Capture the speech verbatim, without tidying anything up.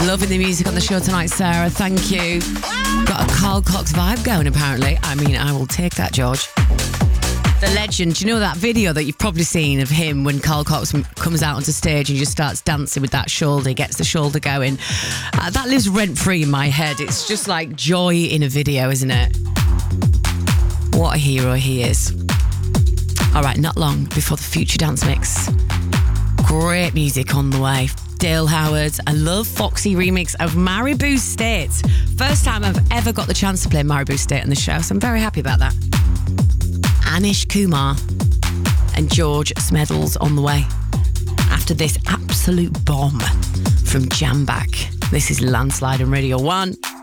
Loving the music on the show tonight, Sarah. Thank you. Got a Carl Cox vibe going, apparently. I mean, I will take that, George. The legend. Do you know that video that you've probably seen of him when Carl Cox m- comes out onto stage and just starts dancing with that shoulder, gets the shoulder going? Uh, that lives rent-free in my head. It's just like joy in a video, isn't it? What a hero he is. All right, not long before the Future Dance Mix. Great music on the way. Dale Howard, I love Foxy remix of Maribou State. First time I've ever got the chance to play Maribou State on the show, so I'm very happy about that. Anish Kumar and George Smedles on the way. After this absolute bomb from Jamback. This is Landslide on Radio one.